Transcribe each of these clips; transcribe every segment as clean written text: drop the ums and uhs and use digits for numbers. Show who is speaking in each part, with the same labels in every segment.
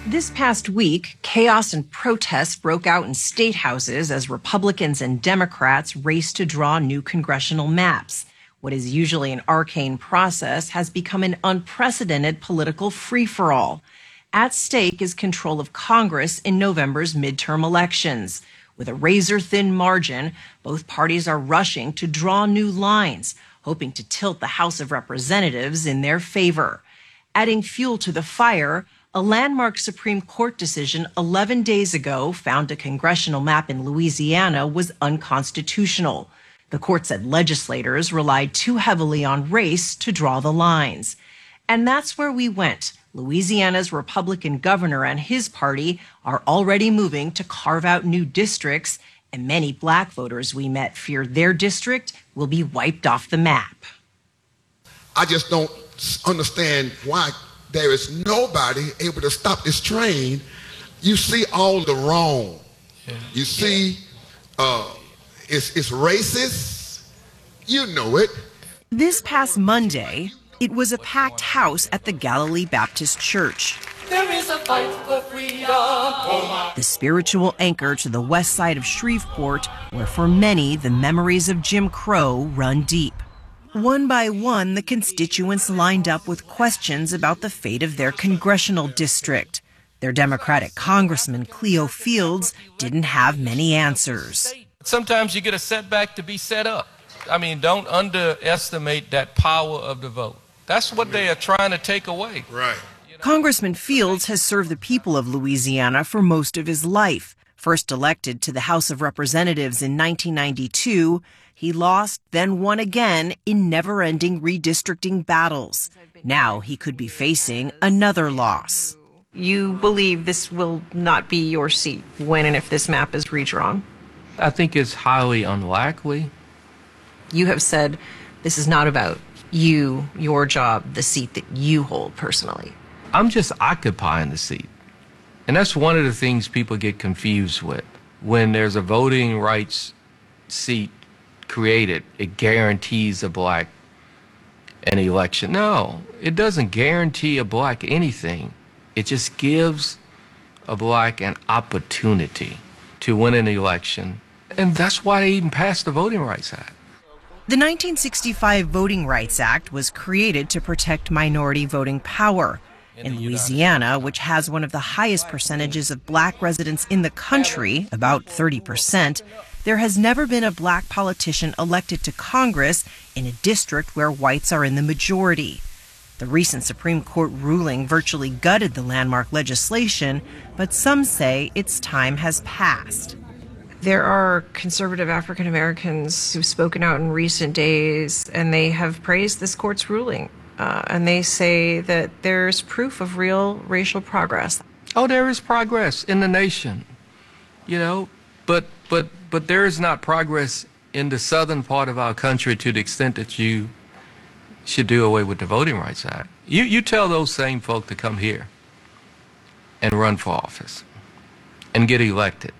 Speaker 1: This past week, chaos and protests broke out in state houses as Republicans and Democrats raced to draw new congressional maps. What is usually an arcane process has become an unprecedented political free-for-all. At stake is control of Congress in November's midterm elections. With a razor-thin margin, both parties are rushing to draw new lines, hoping to tilt the House of Representatives in their favor. Adding fuel to the fire, a landmark Supreme Court decision 11 days ago found a congressional map in Louisiana was unconstitutional. The court said legislators relied too heavily on race to draw the lines. And that's where we went. Louisiana's Republican governor and his party are already moving to carve out new districts, and many black voters we met fear their district will be wiped off the map.
Speaker 2: I just don't understand why there is nobody able to stop this train. You see all the wrong. You see it's racist. You know it.
Speaker 1: This past Monday, it was a packed house at the Galilee Baptist Church.
Speaker 3: There is a fight for freedom.
Speaker 1: The spiritual anchor to the west side of Shreveport, where for many the memories of Jim Crow run deep. One by one, the constituents lined up with questions about the fate of their congressional district. Their Democratic Congressman Cleo Fields didn't have many answers.
Speaker 4: Sometimes you get a setback to be set up. I mean, don't underestimate that power of the vote. That's what they are trying to take away.
Speaker 2: Right.
Speaker 1: Congressman Fields has served the people of Louisiana for most of his life. First elected to the House of Representatives in 1992, he lost, then won again in never-ending redistricting battles. Now he could be facing another loss. You believe this will not be your seat when and if this map is redrawn?
Speaker 4: I think it's highly unlikely.
Speaker 1: You have said this is not about you, your job, the seat that you hold personally.
Speaker 4: I'm just occupying the seat. And that's one of the things people get confused with. When there's a voting rights seat created, it guarantees a black an election. No, it doesn't guarantee a black anything. It just gives a black an opportunity to win an election. And that's why they even passed the Voting Rights Act.
Speaker 1: The 1965 Voting Rights Act was created to protect minority voting power. In Louisiana, which has one of the highest percentages of black residents in the country, about 30%, there has never been a black politician elected to Congress in a district where whites are in the majority. The recent Supreme Court ruling virtually gutted the landmark legislation, but some say its time has passed. There are conservative African Americans who've spoken out in recent days, and they have praised this court's ruling. And they say that there's proof of real racial progress.
Speaker 4: Oh, there is progress in the nation, you know, but there is not progress in the southern part of our country to the extent that you should do away with the Voting Rights Act. You tell those same folk to come here and run for office and get elected.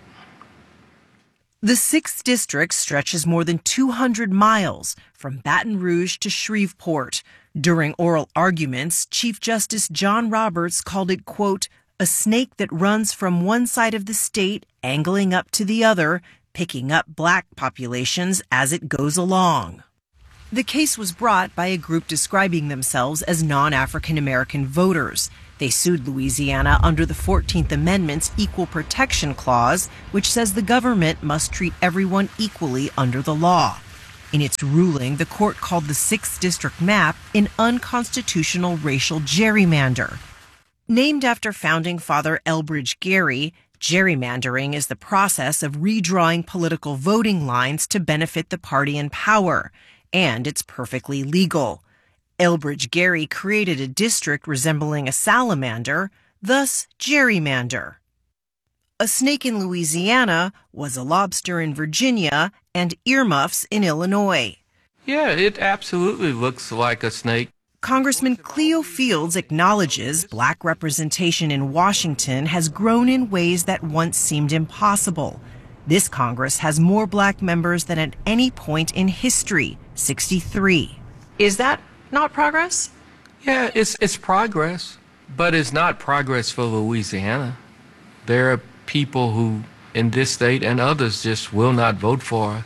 Speaker 1: The 6th District stretches more than 200 miles from Baton Rouge to Shreveport. During oral arguments, Chief Justice John Roberts called it, quote, a snake that runs from one side of the state, angling up to the other, picking up black populations as it goes along. The case was brought by a group describing themselves as non-African American voters. They sued Louisiana under the 14th Amendment's Equal Protection Clause, which says the government must treat everyone equally under the law. In its ruling, the court called the 6th District map an unconstitutional racial gerrymander. Named after founding father Elbridge Gerry, gerrymandering is the process of redrawing political voting lines to benefit the party in power, and it's perfectly legal. Elbridge Gerry created a district resembling a salamander, thus gerrymander. A snake in Louisiana was a lobster in Virginia and earmuffs in Illinois.
Speaker 4: Yeah, it absolutely looks like a snake.
Speaker 1: Congressman Cleo Fields acknowledges black representation in Washington has grown in ways that once seemed impossible. This Congress has more black members than at any point in history, 63. Is that not progress?
Speaker 4: Yeah, it's progress. But it's not progress for Louisiana. There are people who, in this state and others, just will not vote for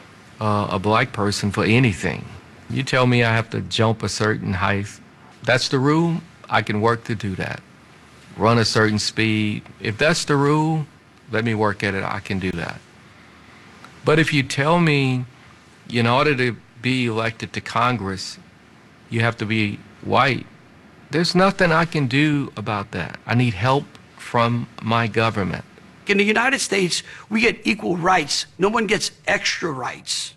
Speaker 4: a black person for anything. You tell me I have to jump a certain height. That's the rule. I can work to do that. Run a certain speed. If that's the rule, let me work at it. I can do that. But if you tell me in order to be elected to Congress, you have to be white, there's nothing I can do about that. I need help from my government.
Speaker 5: In the United States, we get equal rights. No one gets extra rights.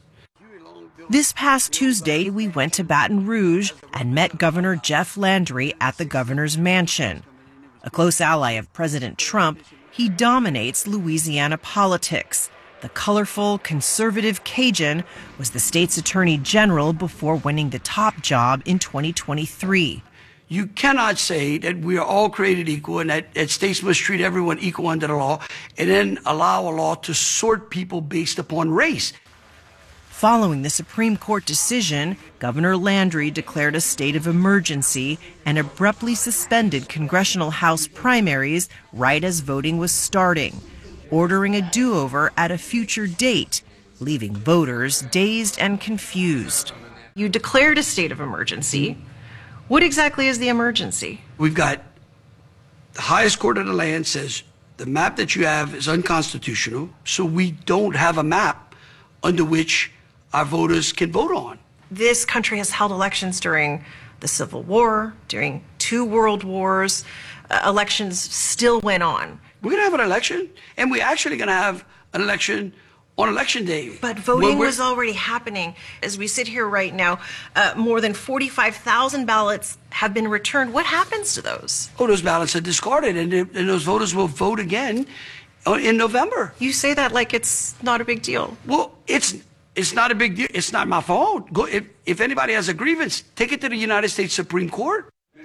Speaker 1: This past Tuesday, we went to Baton Rouge and met Governor Jeff Landry at the governor's mansion. A close ally of President Trump, he dominates Louisiana politics. The colorful, conservative Cajun was the state's attorney general before winning the top job in 2023.
Speaker 5: You cannot say that we are all created equal and that states must treat everyone equal under the law and then allow a law to sort people based upon race.
Speaker 1: Following the Supreme Court decision, Governor Landry declared a state of emergency and abruptly suspended congressional House primaries right as voting was starting, ordering a do-over at a future date, leaving voters dazed and confused. You declared a state of emergency. What exactly is the emergency?
Speaker 5: We've got the highest court of the land says the map that you have is unconstitutional, so we don't have a map under which our voters can vote on.
Speaker 1: This country has held elections during the Civil War, during 2 world wars. Elections still went on.
Speaker 5: We're going to have an election, and we're actually going to have an election on Election Day.
Speaker 1: But voting was already happening. As we sit here right now, more than 45,000 ballots have been returned. What happens to those?
Speaker 5: Oh, those ballots are discarded, and those voters will vote again in November.
Speaker 1: You say that like it's not a big deal.
Speaker 5: Well, it's not a big deal. It's not my fault. Go, if anybody has a grievance, take it to the United States Supreme Court.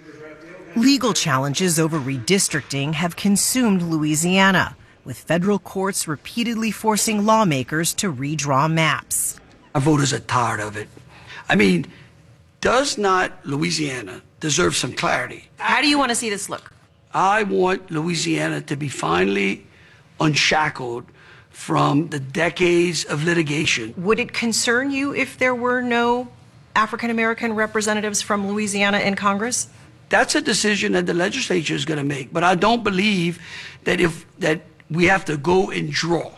Speaker 1: Legal challenges over redistricting have consumed Louisiana, with federal courts repeatedly forcing lawmakers to redraw maps.
Speaker 5: Our voters are tired of it. I mean, does not Louisiana deserve some clarity?
Speaker 1: How do you want to see this look?
Speaker 5: I want Louisiana to be finally unshackled from the decades of litigation.
Speaker 1: Would it concern you if there were no African American representatives from Louisiana in Congress?
Speaker 5: That's a decision that the legislature is going to make. But I don't believe that that we have to go and draw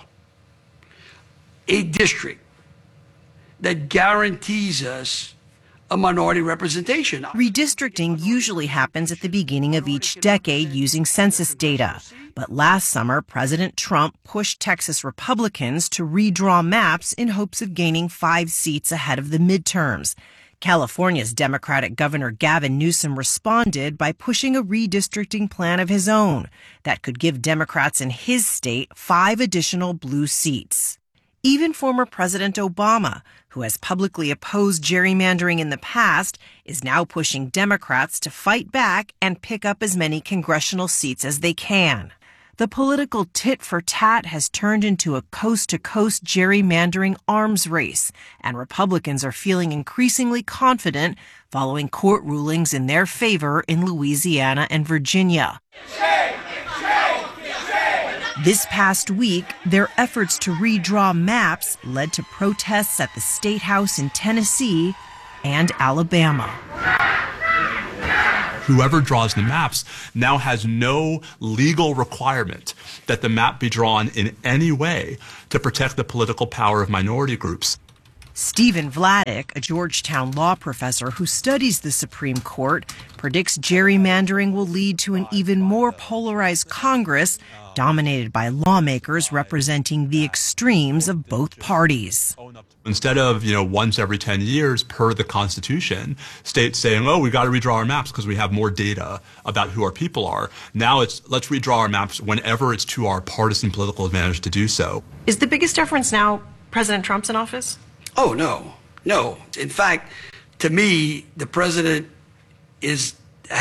Speaker 5: a district that guarantees us a minority representation.
Speaker 1: Redistricting usually happens at the beginning of each decade using census data. But last summer, President Trump pushed Texas Republicans to redraw maps in hopes of gaining 5 seats ahead of the midterms. California's Democratic Governor Gavin Newsom responded by pushing a redistricting plan of his own that could give Democrats in his state 5 additional blue seats. Even former President Obama, who has publicly opposed gerrymandering in the past, is now pushing Democrats to fight back and pick up as many congressional seats as they can. The political tit-for-tat has turned into a coast-to-coast gerrymandering arms race, and Republicans are feeling increasingly confident following court rulings in their favor in Louisiana and Virginia. This past week, their efforts to redraw maps led to protests at the State House in Tennessee and Alabama.
Speaker 6: Whoever draws the maps now has no legal requirement that the map be drawn in any way to protect the political power of minority groups.
Speaker 1: Stephen Vladeck, a Georgetown law professor who studies the Supreme Court, predicts gerrymandering will lead to an even more polarized Congress dominated by lawmakers representing the extremes of both parties.
Speaker 6: Instead of, once every 10 years per the Constitution, states saying, oh, we got to redraw our maps because we have more data about who our people are. Now it's let's redraw our maps whenever it's to our partisan political advantage to do so.
Speaker 1: Is the biggest difference now President Trump's in office?
Speaker 5: Oh, no. In fact, to me, the president he's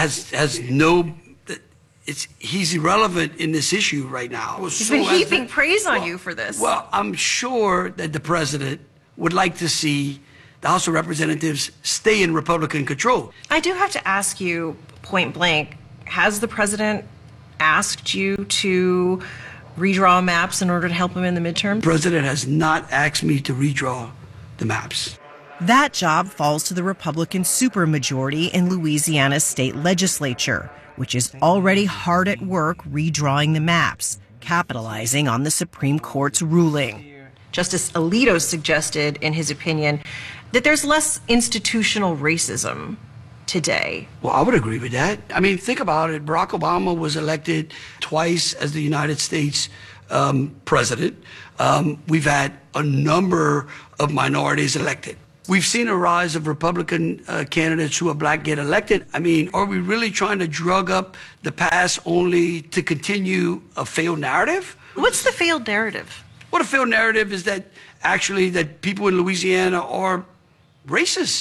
Speaker 5: irrelevant in this issue right now.
Speaker 1: He's been heaping praise on you for this.
Speaker 5: Well, I'm sure that the president would like to see the House of Representatives stay in Republican control.
Speaker 1: I do have to ask you point blank, Has the president asked you to redraw maps in order to help him in the midterm?
Speaker 5: The president has not asked me to redraw the maps.
Speaker 1: That job falls to the Republican supermajority in Louisiana's state legislature, which is already hard at work redrawing the maps, capitalizing on the Supreme Court's ruling. Justice Alito suggested, in his opinion, that there's less institutional racism today.
Speaker 5: Well, I would agree with that. I mean, think about it. Barack Obama was elected twice as the United States president. We've had a number of minorities elected. We've seen a rise of Republican candidates who are black get elected. I mean, are we really trying to drug up the past only to continue a failed narrative?
Speaker 1: What's the failed narrative?
Speaker 5: What a failed narrative is that actually that people in Louisiana are racist,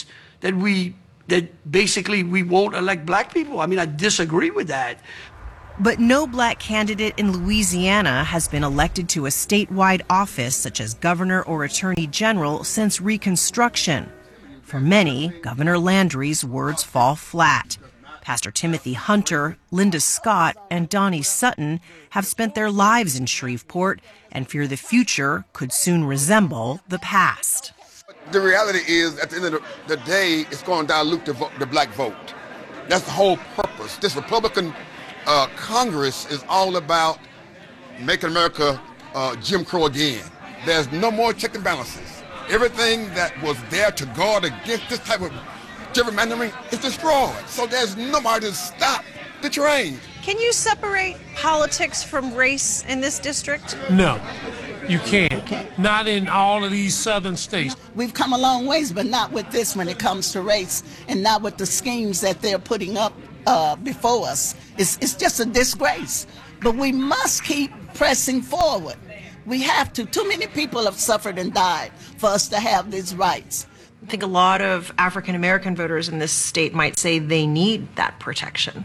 Speaker 5: that basically we won't elect black people. I mean, I disagree with that.
Speaker 1: But no black candidate in Louisiana has been elected to a statewide office such as governor or attorney general since Reconstruction. For many, Governor Landry's words fall flat. Pastor Timothy Hunter, Linda Scott, and Donnie Sutton have spent their lives in Shreveport and fear the future could soon resemble the past.
Speaker 2: The reality is, at the end of the day, it's going to dilute the black vote. That's the whole purpose. This Republican Congress is all about making America Jim Crow again. There's no more check and balances. Everything that was there to guard against this type of gerrymandering is destroyed. So there's nobody to stop the train.
Speaker 7: Can you separate politics from race in this district?
Speaker 8: No, you can't. Not in all of these southern states.
Speaker 9: We've come a long ways, but not with this when it comes to race, and not with the schemes that they're putting up before us. It's just a disgrace. But we must keep pressing forward. We have to. Too many people have suffered and died for us to have these rights.
Speaker 1: I think a lot of African American voters in this state might say they need that protection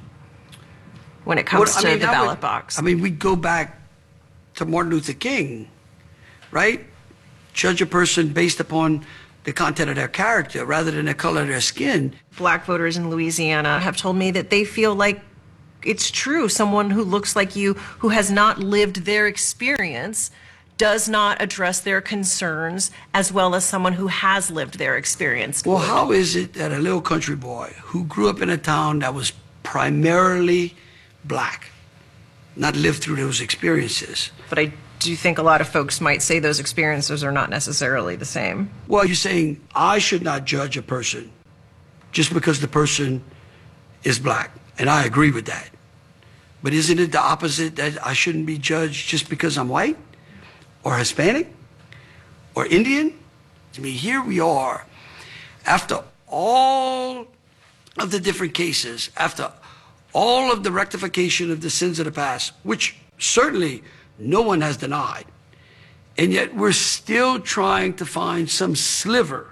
Speaker 1: when it comes to the ballot box.
Speaker 5: I mean, we go back to Martin Luther King, right? Judge a person based upon the content of their character rather than the color of their skin.
Speaker 1: Black voters in Louisiana have told me that they feel like it's true. Someone who looks like you, who has not lived their experience, does not address their concerns as well as someone who has lived their experience.
Speaker 5: Well, how is it that a little country boy who grew up in a town that was primarily black, not lived through those experiences?
Speaker 1: But I do think a lot of folks might say those experiences are not necessarily the same.
Speaker 5: Well, you're saying I should not judge a person just because the person is black, and I agree with that. But isn't it the opposite, that I shouldn't be judged just because I'm white or Hispanic or Indian? I mean, here we are, after all of the different cases, after all of the rectification of the sins of the past, which certainly no one has denied, and yet we're still trying to find some sliver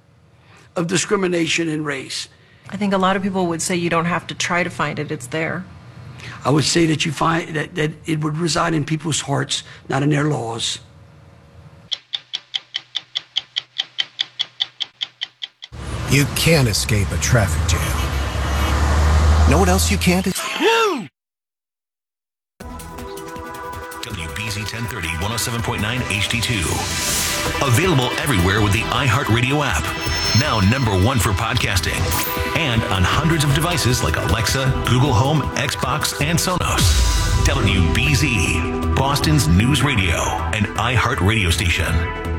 Speaker 5: of discrimination in race.
Speaker 1: I think a lot of people would say you don't have to try to find it, it's there.
Speaker 5: I would say that you find that it would reside in people's hearts, not in their laws.
Speaker 10: You can't escape a traffic jam. Know what else you can't?
Speaker 11: WBZ 1030, 107.9 HD2. Available everywhere with the iHeartRadio app. Now #1 for podcasting. And on hundreds of devices like Alexa, Google Home, Xbox, and Sonos. WBZ, Boston's news radio and iHeartRadio station.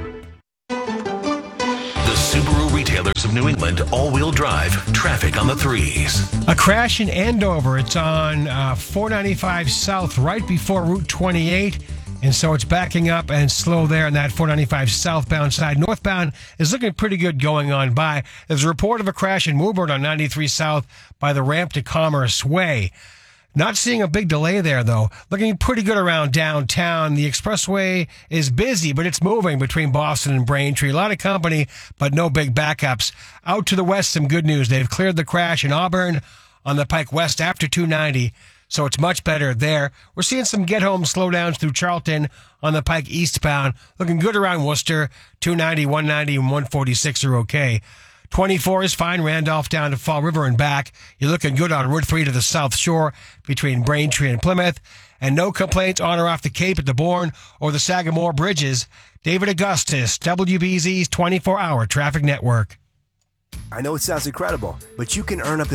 Speaker 11: The Subaru retailers of New England all-wheel drive traffic on the 3s.
Speaker 8: A crash in Andover. It's on 495 South, right before Route 28. And so it's backing up and slow there on that 495 southbound side. Northbound is looking pretty good going on by. There's a report of a crash in Woburn on 93 South by the ramp to Commerce Way. Not seeing a big delay there, though. Looking pretty good around downtown. The expressway is busy, but it's moving between Boston and Braintree. A lot of company, but no big backups. Out to the west, some good news. They've cleared the crash in Auburn on the Pike West after 290. So it's much better there. We're seeing some get-home slowdowns through Charlton on the Pike eastbound. Looking good around Worcester. 290, 190, and 146 are okay. 24 is fine, Randolph down to Fall River and back. You're looking good on Route 3 to the South Shore between Braintree and Plymouth. And no complaints on or off the Cape at the Bourne or the Sagamore bridges. David Augustus, WBZ's 24-hour traffic network.
Speaker 10: I know it sounds incredible, but you can earn up to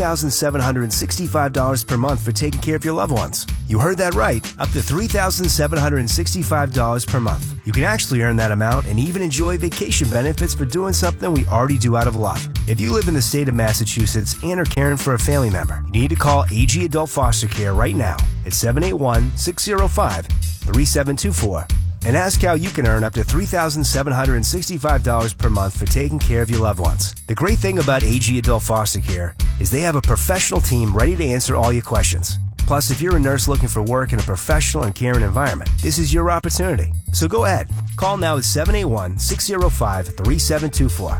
Speaker 10: $3,765 per month for taking care of your loved ones. You heard that right, up to $3,765 per month. You can actually earn that amount and even enjoy vacation benefits for doing something we already do out of love. If you live in the state of Massachusetts and are caring for a family member, you need to call AG Adult Foster Care right now at 781-605-3724. And ask how you can earn up to $3,765 per month for taking care of your loved ones. The great thing about AG Adult Foster Care is they have a professional team ready to answer all your questions. Plus, if you're a nurse looking for work in a professional and caring environment, this is your opportunity. So go ahead. Call now at 781-605-3724.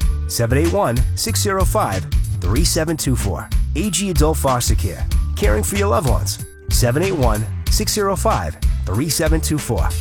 Speaker 10: 781-605-3724. AG Adult Foster Care. Caring for your loved ones. 781-605-3724.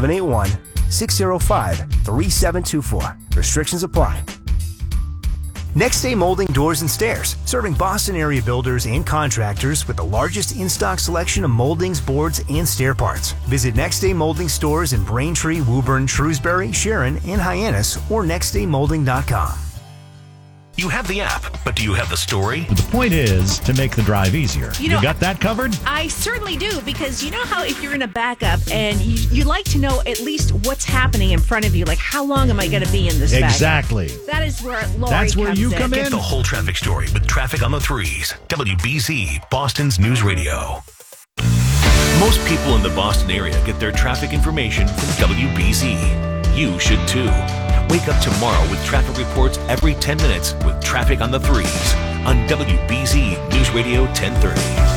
Speaker 10: 781-605-3724. Restrictions apply. Next Day Molding Doors and Stairs, serving Boston area builders and contractors with the largest in-stock selection of moldings, boards, and stair parts. Visit Next Day Molding stores in Braintree, Woburn, Shrewsbury, Sharon, and Hyannis, or nextdaymolding.com.
Speaker 11: You have the app, but do you have the story?
Speaker 12: The point is to make the drive easier.
Speaker 13: You know,
Speaker 12: got that covered?
Speaker 13: I certainly do, because you know how if you're in a backup and you like to know at least what's happening in front of you, like how long am I going to be in this
Speaker 12: Exactly.
Speaker 13: backup? That is where Lori
Speaker 12: That's where
Speaker 13: comes
Speaker 12: you
Speaker 13: in.
Speaker 12: come
Speaker 11: Get
Speaker 12: in.
Speaker 11: the whole traffic story with Traffic on the Threes. WBZ, Boston's News Radio. Most people in the Boston area get their traffic information from WBZ. You should too. Wake up tomorrow with traffic reports every 10 minutes with Traffic on the Threes on WBZ News Radio 1030.